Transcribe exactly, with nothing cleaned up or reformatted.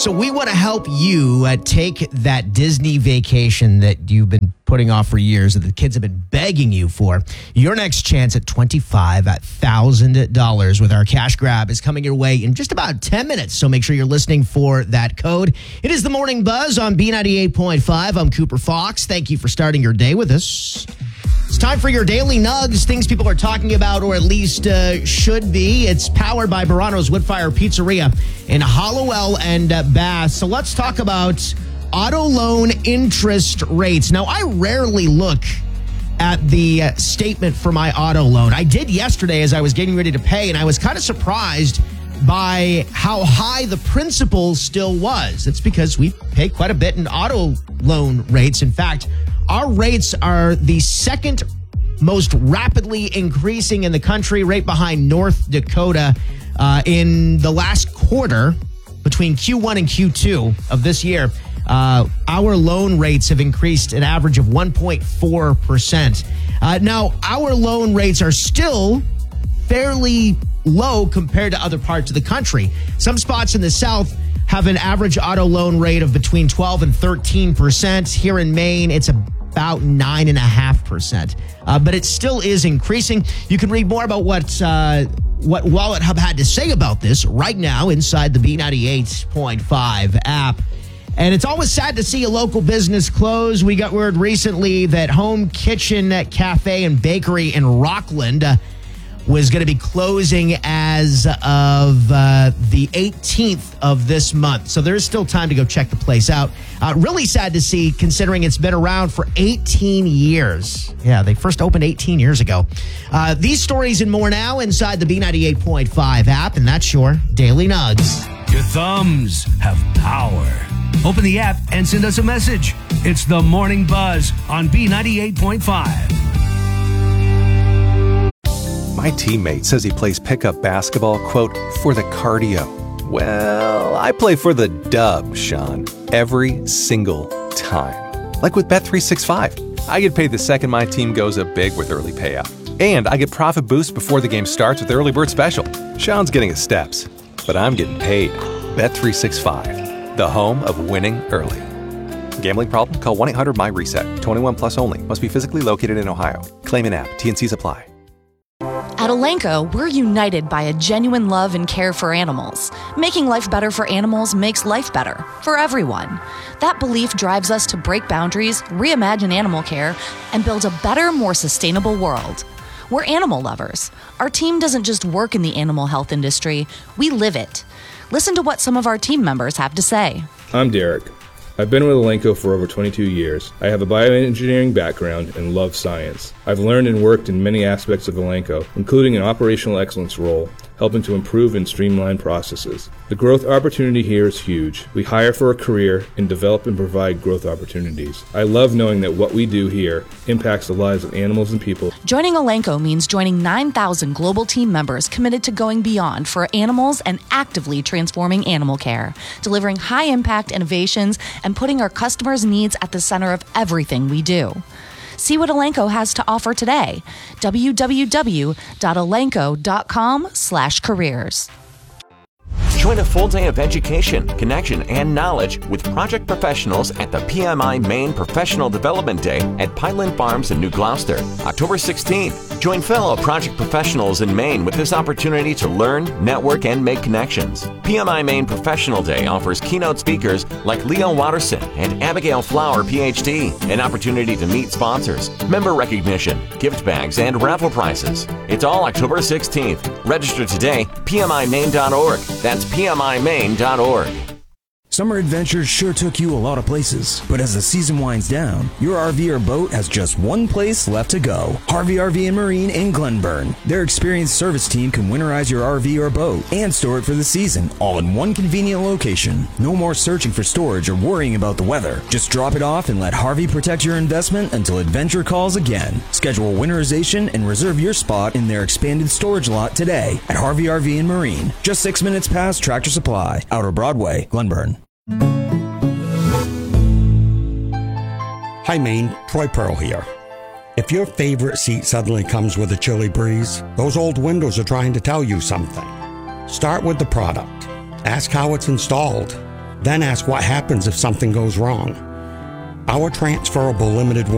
So we want to help you uh, take that Disney vacation that you've been putting off for years, that the kids have been begging you for. Your next chance at twenty-five thousand dollars with our cash grab is coming your way in just about ten minutes. So make sure you're listening for that code. It is the Morning Buzz on B ninety-eight point five. I'm Cooper Fox. Thank you for starting your day with us. It's time for your daily nugs, things people are talking about, or at least uh, should be. It's powered by Barano's Woodfire Pizzeria in Hollowell and uh, Bath. So let's talk about auto loan interest rates. Now, I rarely look at the uh, statement for my auto loan. I did yesterday as I was getting ready to pay, and I was kind of surprised by how high the principal still was. It's because we pay quite a bit in auto loan rates. In fact, our rates are the second most rapidly increasing in the country, right behind North Dakota. Uh, in the last quarter, between Q one and Q two of this year, uh, our loan rates have increased an average of one point four percent. Uh, now, our loan rates are still fairly low compared to other parts of the country. Some spots in the South have an average auto loan rate of between twelve and thirteen percent. Here in Maine, it's about nine point five percent. Uh, but it still is increasing. You can read more about what uh, what Wallet Hub had to say about this right now inside the B ninety-eight point five app. And it's always sad to see a local business close. We got word recently that Home Kitchen Cafe and Bakery in Rockland uh, was going to be closing as of uh, the eighteenth of this month. So there's still time to go check the place out. Uh, really sad to see, considering it's been around for eighteen years. Yeah, they first opened eighteen years ago. Uh, these stories and more now inside the B ninety-eight point five app, and that's your Daily Nugs. Your thumbs have power. Open the app and send us a message. It's the Morning Buzz on B ninety-eight point five. My teammate says he plays pickup basketball, quote, for the cardio. Well, I play for the dub, Sean, every single time. Like with Bet three sixty-five. I get paid the second my team goes up big with early payout. And I get profit boosts before the game starts with Early Bird Special. Sean's getting his steps, but I'm getting paid. Bet three sixty-five, the home of winning early. Gambling problem? Call one eight hundred my reset. twenty-one plus only. Must be physically located in Ohio. Claim in app. T N Cs apply. At Elanco, we're united by a genuine love and care for animals. Making life better for animals makes life better for everyone. That belief drives us to break boundaries, reimagine animal care, and build a better, more sustainable world. We're animal lovers. Our team doesn't just work in the animal health industry, we live it. Listen to what some of our team members have to say. I'm Derek. I've been with Elanco for over twenty-two years. I have a bioengineering background and love science. I've learned and worked in many aspects of Elanco, including an operational excellence role, helping to improve and streamline processes. The growth opportunity here is huge. We hire for a career and develop and provide growth opportunities. I love knowing that what we do here impacts the lives of animals and people. Joining Elanco means joining nine thousand global team members committed to going beyond for animals and actively transforming animal care, delivering high-impact innovations and putting our customers' needs at the center of everything we do. See what Elanco has to offer today. w w w dot elanco dot com slash careers. Join a full day of education, connection, and knowledge with project professionals at the P M I Maine Professional Development Day at Pineland Farms in New Gloucester, October sixteenth. Join fellow project professionals in Maine with this opportunity to learn, network, and make connections. P M I Maine Professional Day offers keynote speakers like Leo Watterson and Abigail Flower, P H D, an opportunity to meet sponsors, member recognition, gift bags, and raffle prizes. It's all October sixteenth. Register today, P M I Maine dot org. That's P M I Maine dot org. Summer adventures sure took you a lot of places, but as the season winds down, your R V or boat has just one place left to go. Harvey R V and Marine in Glenburn. Their experienced service team can winterize your R V or boat and store it for the season, all in one convenient location. No more searching for storage or worrying about the weather. Just drop it off and let Harvey protect your investment until adventure calls again. Schedule winterization and reserve your spot in their expanded storage lot today at Harvey R V and Marine. Just six minutes past Tractor Supply, Outer Broadway, Glenburn. Hi Maine, Troy Pearl here. If your favorite seat suddenly comes with a chilly breeze, those old windows are trying to tell you something. Start with the product. Ask how it's installed. Then ask what happens if something goes wrong. Our transferable limited